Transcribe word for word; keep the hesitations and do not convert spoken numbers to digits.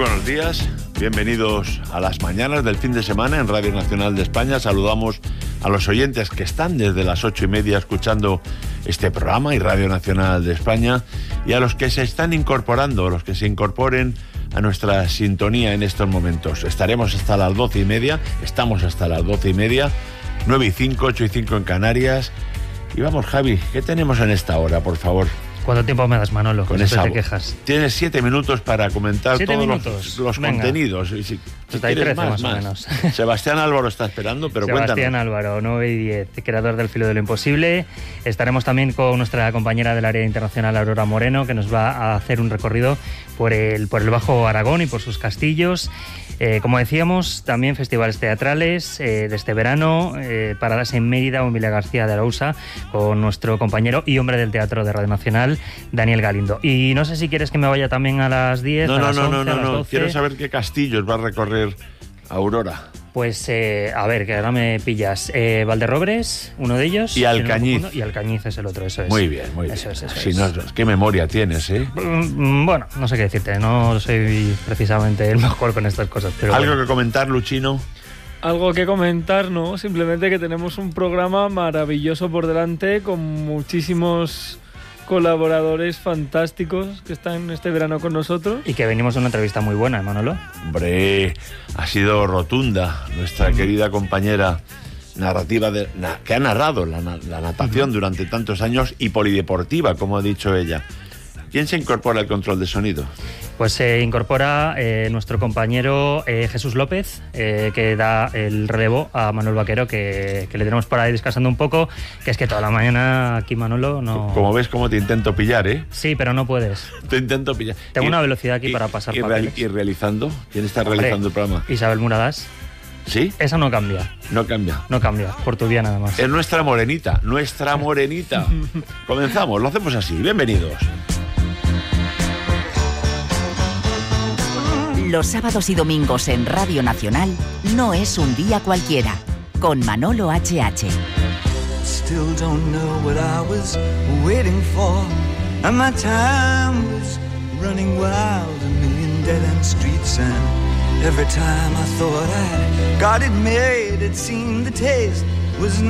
buenos días, bienvenidos a las mañanas del fin de semana en Radio Nacional de España. Saludamos a los oyentes que están desde las ocho y media escuchando este programa y Radio Nacional de España, y a los que se están incorporando, los que se incorporen a nuestra sintonía en estos momentos. Estaremos hasta las doce y media, estamos hasta las doce y media, nueve y cinco, ocho y cinco en Canarias. Y vamos, Javi, ¿qué tenemos en esta hora, por favor? ¿Cuánto tiempo me das, Manolo? Con esa te quejas. Tienes siete minutos para comentar todos minutos? los, los contenidos. Y si, si quieres más, más, más. O menos. Sebastián Álvaro está esperando, pero Sebastián cuéntanos. Álvaro, nueve y diez, creador del Filo de lo Imposible. Estaremos también con nuestra compañera del área internacional, Aurora Moreno, que nos va a hacer un recorrido por el, por el Bajo Aragón y por sus castillos. Eh, como decíamos, también festivales teatrales eh, de este verano, eh, paradas en Mérida o en Villa García de Arousa, con nuestro compañero y hombre del teatro de Radio Nacional, Daniel Galindo. Y no sé si quieres que me vaya también a las diez, no, a no, las no, once, no, no, a las no. doce. Quiero saber qué castillos va a recorrer Aurora. Pues, eh, a ver, que ahora me pillas. Eh, Valderrobres, uno de ellos. Y Alcañiz. Y Alcañiz es el otro, eso es. Muy bien, muy bien. Eso es, eso si es. No, qué memoria tienes, ¿eh? Bueno, no sé qué decirte, no soy precisamente el mejor con estas cosas. Pero ¿Algo bueno. que comentar, Luchino? Algo que comentar, no, simplemente que tenemos un programa maravilloso por delante con muchísimos colaboradores fantásticos que están este verano con nosotros. Y que venimos de una entrevista muy buena, ¿eh, Manolo? Hombre, ha sido rotunda nuestra mm. querida compañera narrativa de, na, que ha narrado la, la natación mm. durante tantos años y polideportiva, como ha dicho ella. ¿Quién se incorpora al control de sonido? Pues se incorpora eh, nuestro compañero eh, Jesús López, eh, que da el relevo a Manuel Vaquero, que, que le tenemos por ahí descansando un poco, que es que toda la mañana aquí, Manolo, no... Como ves, cómo te intento pillar, ¿eh? Sí, pero no puedes. Te intento pillar. Tengo y, una velocidad aquí y, para pasar y, papeles. ¿Y realizando? ¿Quién está Hombre, realizando el programa? Isabel Muradas. ¿Sí? Esa no cambia. No cambia. No cambia, por tu vía nada más. Es nuestra morenita, nuestra morenita. Comenzamos, lo hacemos así. Bienvenidos. Los sábados y domingos en Radio Nacional no es un día cualquiera, con Manolo H H. Still don't know what I was waiting for, and my time was running wild, a million dead-end streets, and every time I thought I'd got it made, it seemed the taste was